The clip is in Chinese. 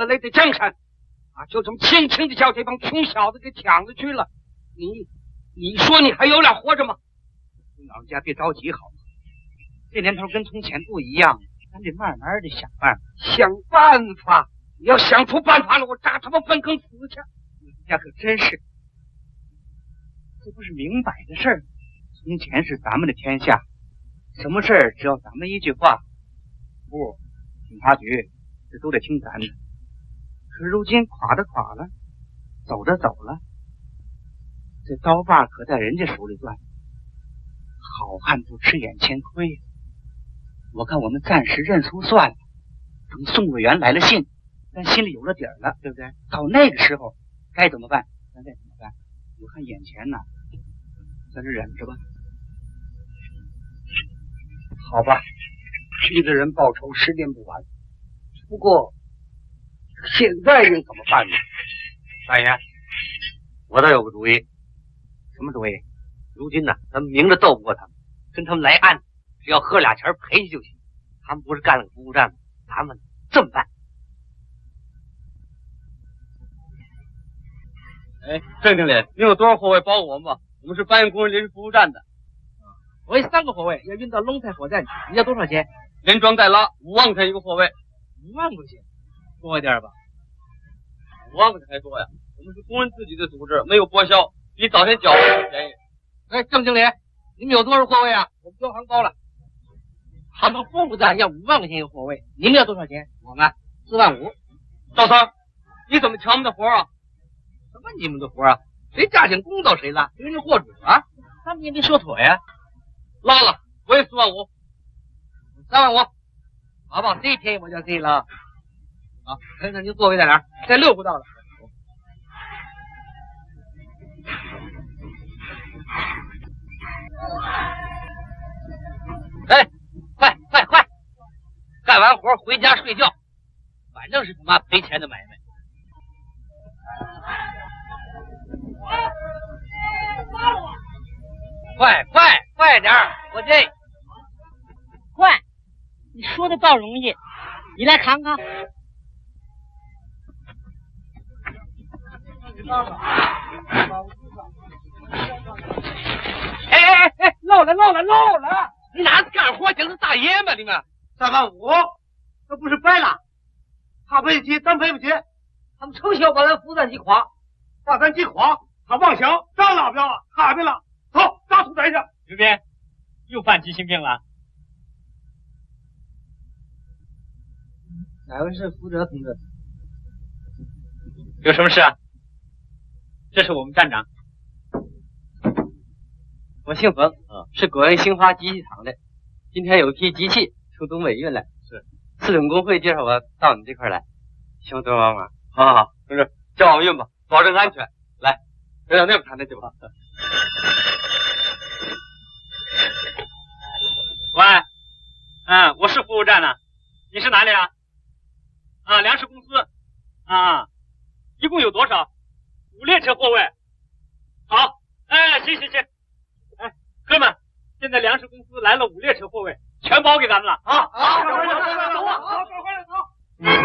了雷的江山，啊，就这么轻轻的叫这帮穷小子给抢了去了。你说你还有脸活着吗？ 老人家别着急好吗？这年头跟从前不一样，咱得慢慢的想办法。 想办法？你要想出办法了，我扎他妈粪坑死去！ 老人家可真是，这不是明摆的事儿。从前是咱们的天下，什么事儿只要咱们一句话，不，警察局这都得听咱的。可如今垮的垮了，走的走了，这刀把可在人家手里攥，好汉不吃眼前亏。我看我们暂时认输算了，等宋委员来了信，咱心里有了底儿了，对不对？到那个时候该怎么办咱再怎么办。我看眼前呢，咱就忍着吧。 好吧，替的人报仇10年不晚。不过现在应怎么办呢？ 大爷，我倒有个主意。 什么主意？ 如今呢，咱们明着斗不过他们，跟他们来暗，只要喝俩钱赔去就行。他们不是干了个服务站吗？咱们这么办。 哎，郑经理，你有多少货位包我们吧？我们是搬运工人临时服务站的。 我有3个货位，要运到龙台火站去，你要多少钱？ 连装带拉5万块钱一个货位。 5万块钱，多一点吧 ？5万块钱还多呀？我们是工人自己的组织，没有拨销，比早先缴还便宜。 哎，郑经理，你们有多少货位啊？我们交行包了。他们服务站要5万块钱一个货位，你们要多少钱？我们4万5。 赵三，你怎么抢我们的活啊？ 什么你们的活啊？谁价钱公道谁拉，谁是货主啊？他们也没说妥呀。 拉了，我也4万5。 3万5。好吧，谁便宜我就谁了。好，看看你座位在哪儿？在6步道了。 哎，快，干完活回家睡觉，反正是他妈赔钱的买卖。快点，我这快！你说的倒容易，你来看看。 哎，漏了！ 你哪是干活，简直大爷嘛！你们 3万5，那不是白了？他赔得起，咱赔不起。 他们成效把咱服务站击垮， 他妄想，咱拉不了了，他没了。走，打屠宰去。 刘斌，又犯急性病了？ 哪位是负责同志？ 有什么事啊？这是我们站长。 我姓冯，是果园兴华机器厂的。今天有一批机器从东北运来， 是四种工会介绍我到你这块来，希望多帮忙。 好，同志，叫我运吧，保证安全。来，咱到那边谈谈去吧。喂，我是服务站的，你是哪里啊？粮食公司啊，一共有多少？5列车货位。好，行。哎，哥们，现在粮食公司来了5列车货位，全包给咱们了啊！ 好，走啊！